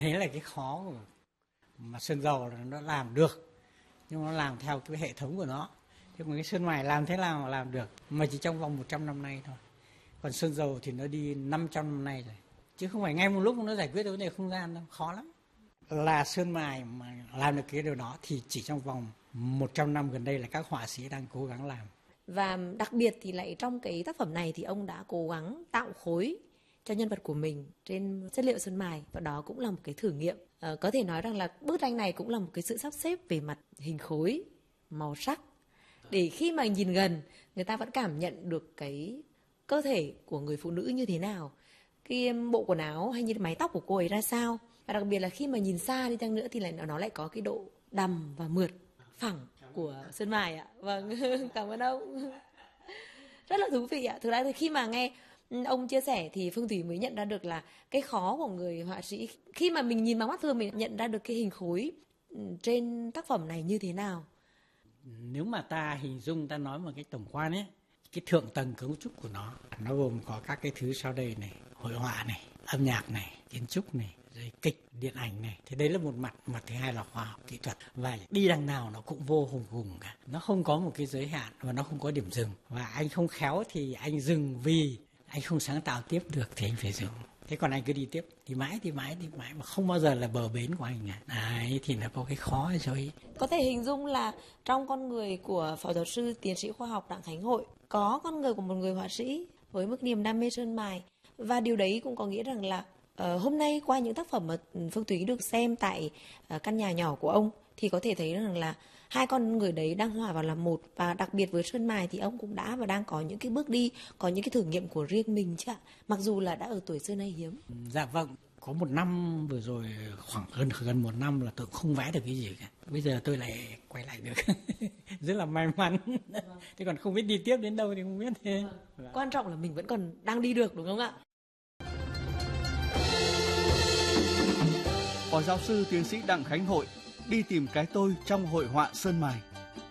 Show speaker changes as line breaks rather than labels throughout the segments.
Thế là cái khó mà sơn dầu là nó làm được, nhưng nó làm theo cái hệ thống của nó. Thế mà cái sơn mài làm thế nào mà làm được, mà chỉ trong vòng 100 năm nay thôi. Còn sơn dầu thì nó đi 500 năm nay rồi, chứ không phải ngay một lúc nó giải quyết được vấn đề không gian đâu, khó lắm. Là sơn mài mà làm được cái điều đó thì chỉ trong vòng 100 năm gần đây là các họa sĩ đang cố gắng làm.
Và đặc biệt thì lại trong cái tác phẩm này thì ông đã cố gắng tạo khối cho nhân vật của mình trên chất liệu sơn mài, và đó cũng là một cái thử nghiệm. Có thể nói rằng là bức tranh này cũng là một cái sự sắp xếp về mặt hình khối, màu sắc, để khi mà nhìn gần người ta vẫn cảm nhận được cái cơ thể của người phụ nữ như thế nào, cái bộ quần áo hay như mái tóc của cô ấy ra sao. Và đặc biệt là khi mà nhìn xa đi chăng nữa thì nó lại có cái độ đầm và mượt phẳng của sơn mài ạ. Vâng, cảm ơn ông. Rất là thú vị ạ. Thực ra thì khi mà nghe ông chia sẻ thì Phương Thủy mới nhận ra được là cái khó của người họa sĩ. Khi mà mình nhìn bằng mắt thường mình nhận ra được cái hình khối trên tác phẩm này như thế nào.
Nếu mà ta hình dung, ta nói một cái tổng quan ấy, cái thượng tầng cấu trúc của nó gồm có các cái thứ sau đây này: hội họa này, âm nhạc này, kiến trúc này, rồi kịch, điện ảnh này. Thì đấy là một mặt. Mặt thứ hai là khoa học kỹ thuật, và đi đằng nào nó cũng vô cùng cả. Nó không có một cái giới hạn và nó không có điểm dừng. Và anh không khéo thì anh dừng, vì anh không sáng tạo tiếp được thì anh phải dừng. Thế còn anh cứ đi tiếp, đi mãi mà không bao giờ là bờ bến của anh cả. Đấy thì nó có cái khó rồi.
Có thể hình dung là trong con người của Phó Giáo sư Tiến sĩ Khoa học Đặng Khánh Hội có con người của một người họa sĩ với mức niềm đam mê sơn mài. Và điều đấy cũng có nghĩa rằng là hôm nay qua những tác phẩm mà Phương Thúy được xem tại căn nhà nhỏ của ông thì có thể thấy rằng là hai con người đấy đang hòa vào làm một. Và đặc biệt với sơn mài thì ông cũng đã và đang có những cái bước đi, có những cái thử nghiệm của riêng mình chứ ạ, mặc dù là đã ở tuổi xưa nay hiếm.
Dạ vâng, có một năm vừa rồi, khoảng gần một năm là tôi không vẽ được cái gì cả. Bây giờ tôi lại quay lại được. Rất là may mắn. Thế còn không biết đi tiếp đến đâu thì không biết thế.
Quan trọng là mình vẫn còn đang đi được, đúng không ạ?
Phó giáo sư tiến sĩ Đặng Khánh Hội đi tìm cái tôi trong hội họa sơn mài.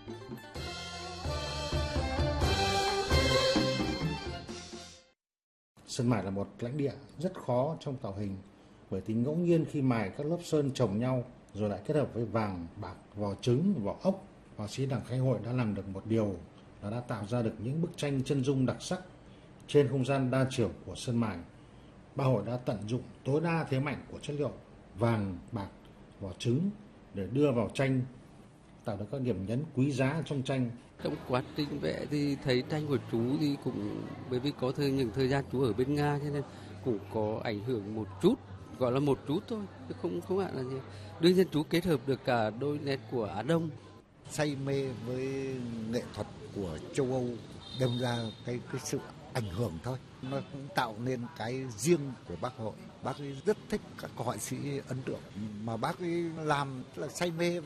Sơn mài là một lãnh địa rất khó trong tạo hình, bởi tính ngẫu nhiên khi mài các lớp sơn chồng nhau rồi lại kết hợp với vàng, bạc, vỏ trứng, vỏ ốc. Họa sĩ Đặng Khánh Hội đã làm được một điều là đã tạo ra được những bức tranh chân dung đặc sắc trên không gian đa chiều của sơn mài. Ba Hội đã tận dụng tối đa thế mạnh của chất liệu vàng, bạc, vỏ trứng để đưa vào tranh, tạo được các điểm nhấn quý giá trong tranh.
Trong quá trình vẽ thì thấy tranh của chú thì cũng, bởi vì có những thời gian chú ở bên Nga cho nên cũng có ảnh hưởng một chút, gọi là một chút thôi, chứ không hạn là gì. Đương nhiên chú kết hợp được cả đôi nét của Á Đông.
Say mê với nghệ thuật của châu Âu đem ra cái sự ảnh hưởng thôi. Nó cũng tạo nên cái riêng của Bác Hội. Bác ấy rất thích các họa sĩ Ấn Độ mà bác ấy làm là say mê.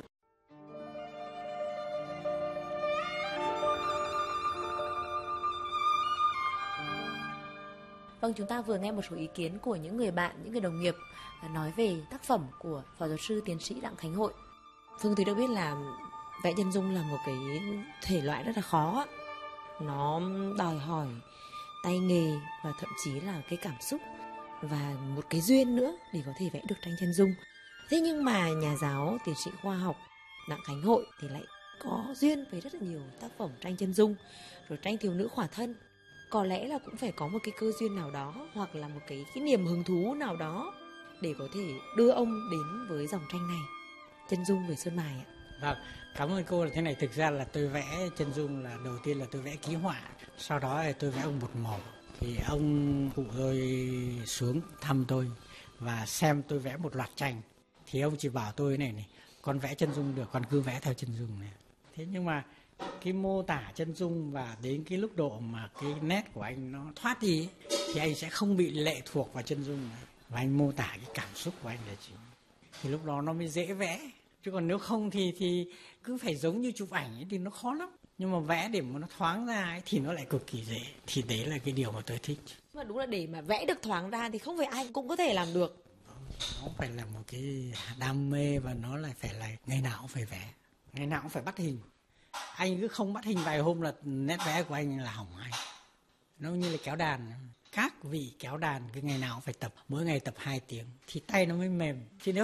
Vâng, chúng ta vừa nghe một số ý kiến của những người bạn, những người đồng nghiệp nói về tác phẩm của Phó Giáo sư Tiến sĩ Đặng Khánh Hội. Phương Thúy đã biết là vẽ chân dung là một cái thể loại rất là khó. Nó đòi hỏi tay nghề và thậm chí là cái cảm xúc và một cái duyên nữa để có thể vẽ được tranh chân dung. Thế nhưng mà nhà giáo tiến sĩ khoa học Đặng Khánh Hội thì lại có duyên với rất là nhiều tác phẩm tranh chân dung, rồi tranh thiếu nữ khỏa thân. Có lẽ là cũng phải có một cái cơ duyên nào đó hoặc là một cái niềm hứng thú nào đó để có thể đưa ông đến với dòng tranh này, chân dung về sơn mài ạ.
Vâng, cảm ơn cô. Là thế này, thực ra là tôi vẽ chân dung là đầu tiên là tôi vẽ ký họa, sau đó là tôi vẽ ông bột màu. Thì ông cụ tôi xuống thăm tôi và xem tôi vẽ một loạt tranh, thì ông chỉ bảo tôi này, con vẽ chân dung được, con cứ vẽ theo chân dung này. Thế nhưng mà cái mô tả chân dung và đến cái lúc độ mà cái nét của anh nó thoát đi thì anh sẽ không bị lệ thuộc vào chân dung nữa. Và anh mô tả cái cảm xúc của anh là chính. Thì lúc đó nó mới dễ vẽ. Chứ còn nếu không thì cứ phải giống như chụp ảnh ấy thì nó khó lắm. Nhưng mà vẽ để mà nó thoáng ra ấy thì nó lại cực kỳ dễ. Thì đấy là cái điều mà tôi thích.
Mà đúng là để mà vẽ được thoáng ra thì không phải ai cũng có thể làm được.
Nó phải là một cái đam mê và nó lại phải là ngày nào cũng phải vẽ. Ngày nào cũng phải bắt hình. Anh cứ không bắt hình vài hôm là nét vẽ của anh là hỏng ngay. Nó như là kéo đàn. các vị kéo đàn cái ngày nào cũng phải tập, mỗi ngày tập 2 tiếng thì tay nó mới mềm. Chứ nếu